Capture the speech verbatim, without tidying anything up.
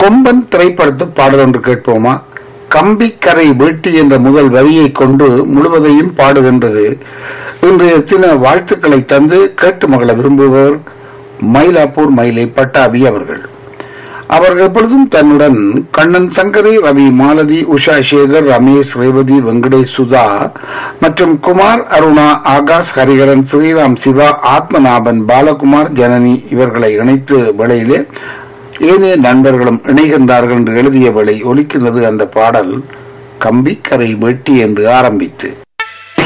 கொம்பன் திரைப்படத்து பாடல் ஒன்று கேட்போமா? கம்பிக்கரை வேட்டி என்ற முதல் வரியை கொண்டு முழுவதையும் பாடுகின்றது. இன்றைய தின வாழ்த்துக்களை தந்து கேட்டு மகள விரும்புபவர் மயிலாப்பூர் மயிலை பட்டாபி அவர்கள். அவர்கள் எப்பொழுதும் தன்னுடன் கண்ணன் சங்கரி, ரவி மாலதி, உஷா சேகர், ரமேஷ், ரேவதி, வெங்கடேஷ், சுதா மற்றும் குமார், அருணா, ஆகாஷ், ஹரிகரன், ஸ்ரீராம், சிவா, ஆத்மநாபன், பாலகுமார், ஜனனி இவர்களை இணைத்து வேளையிலே ஏனைய நண்பர்களும் இணைகின்றார்கள் என்று எழுதிய வேளை ஒலிக்கின்றது அந்த பாடல் கம்பிக்கரை வெட்டி என்று ஆரம்பித்து.